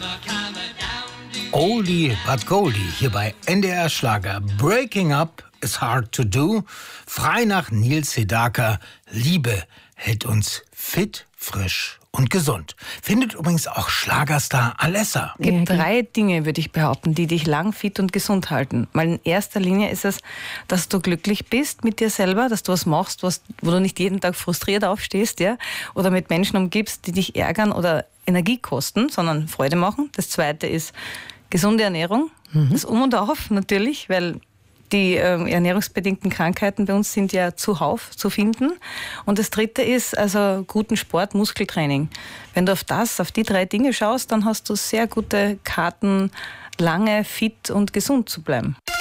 Oldie but Goldie hier bei NDR Schlager. Breaking up is hard to do. Frei nach Nils Sedaka. Liebe hält uns fit, frisch und gesund. Findet übrigens auch Schlagerstar Alessa. Es gibt 3 Dinge, würde ich behaupten, die dich lang fit und gesund halten. Mal in erster Linie ist es, dass du glücklich bist mit dir selber, dass du was machst, wo du nicht jeden Tag frustriert aufstehst, ja, oder mit Menschen umgibst, die dich ärgern oder Energie kosten, sondern Freude machen. Das Zweite ist gesunde Ernährung. Das Um und Auf natürlich, weil die ernährungsbedingten Krankheiten bei uns sind ja zuhauf zu finden. Und das Dritte ist also guten Sport, Muskeltraining. Wenn du auf die 3 Dinge schaust, dann hast du sehr gute Karten, lange fit und gesund zu bleiben.